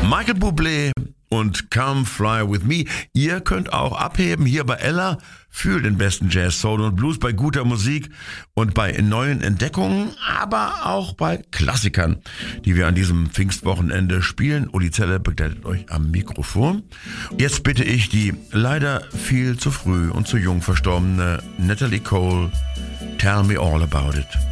Michael Bublé und Come Fly With Me. Ihr könnt auch abheben hier bei Ella für den besten Jazz, Soul und Blues, bei guter Musik und bei neuen Entdeckungen, aber auch bei Klassikern, die wir an diesem Pfingstwochenende spielen. Uli Zeller begleitet euch am Mikrofon. Jetzt bitte ich die leider viel zu früh und zu jung verstorbene Natalie Cole, Tell Me All About It.